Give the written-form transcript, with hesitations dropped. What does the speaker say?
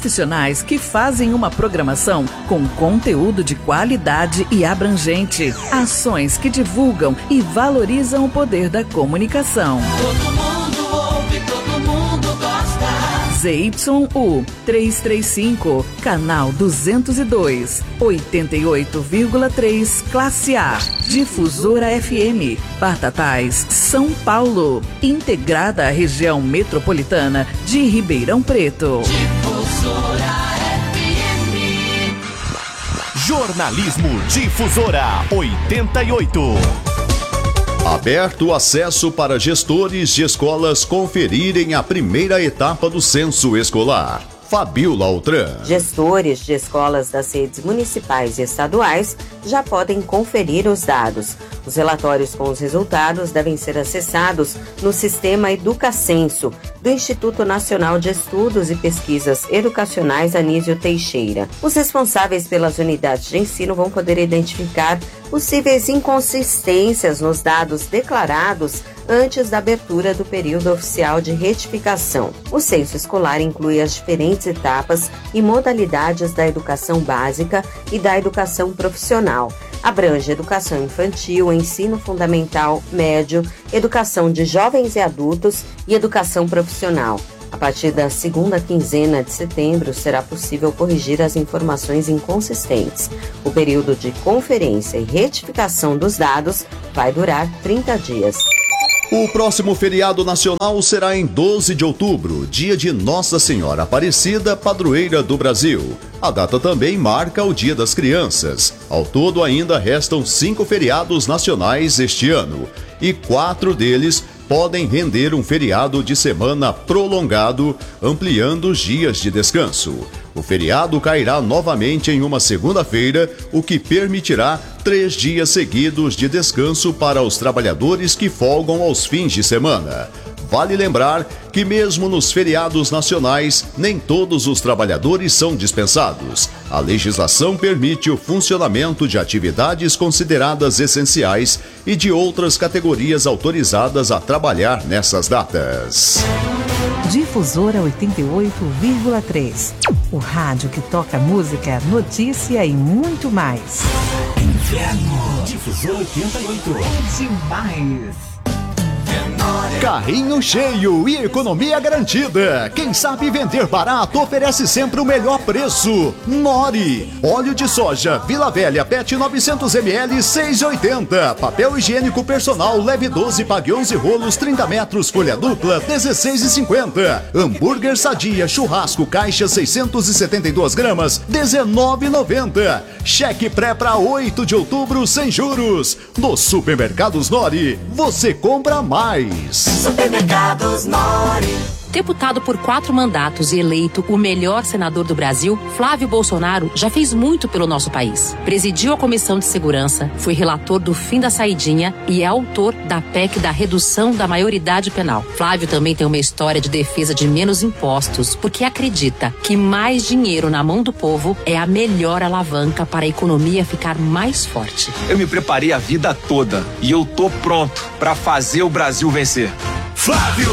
Profissionais que fazem uma programação com conteúdo de qualidade e abrangente. Ações que divulgam e valorizam o poder da comunicação. Todo mundo ouve, todo mundo gosta. ZYU 335, canal 202, 88,3, classe A. Difusora FM, Batatais, São Paulo. Integrada à região metropolitana de Ribeirão Preto. Difusora FM. Jornalismo Difusora 88. Aberto o acesso para gestores de escolas conferirem a primeira etapa do censo escolar. Fabiola Altran. Gestores de escolas das redes municipais e estaduais já podem conferir os dados. Os relatórios com os resultados devem ser acessados no sistema Educacenso, do Instituto Nacional de Estudos e Pesquisas Educacionais Anísio Teixeira. Os responsáveis pelas unidades de ensino vão poder identificar possíveis inconsistências nos dados declarados antes da abertura do período oficial de retificação. O censo escolar inclui as diferentes etapas e modalidades da educação básica e da educação profissional. Abrange educação infantil, ensino fundamental, médio, educação de jovens e adultos e educação profissional. A partir da segunda quinzena de setembro, será possível corrigir as informações inconsistentes. O período de conferência e retificação dos dados vai durar 30 dias. O próximo feriado nacional será em 12 de outubro, dia de Nossa Senhora Aparecida, padroeira do Brasil. A data também marca o Dia das Crianças. Ao todo, ainda restam 5 feriados nacionais este ano, e 4 deles podem render um feriado de semana prolongado, ampliando os dias de descanso. O feriado cairá novamente em uma segunda-feira, o que permitirá 3 dias seguidos de descanso para os trabalhadores que folgam aos fins de semana. Vale lembrar que mesmo nos feriados nacionais, nem todos os trabalhadores são dispensados. A legislação permite o funcionamento de atividades consideradas essenciais e de outras categorias autorizadas a trabalhar nessas datas. Difusora 88,3. O rádio que toca música, notícia e muito mais. Inverno. Difusora 88. É demais. Carrinho cheio e economia garantida. Quem sabe vender barato oferece sempre o melhor preço. Nori. Óleo de soja Vila Velha PET 900 ml 6,80. Papel higiênico personal leve 12, pague 11 rolos 30 metros, folha dupla 16,50. Hambúrguer Sadia churrasco caixa 672 gramas 19,90. Cheque pré para 8 de outubro sem juros. Nos supermercados Nori, você compra mais. Supermercados Nori. Deputado por 4 mandatos e eleito o melhor senador do Brasil, Flávio Bolsonaro já fez muito pelo nosso país. Presidiu a Comissão de Segurança, foi relator do fim da saidinha e é autor da PEC da redução da maioridade penal. Flávio também tem uma história de defesa de menos impostos, porque acredita que mais dinheiro na mão do povo é a melhor alavanca para a economia ficar mais forte. Eu me preparei a vida toda e eu tô pronto para fazer o Brasil vencer. Flávio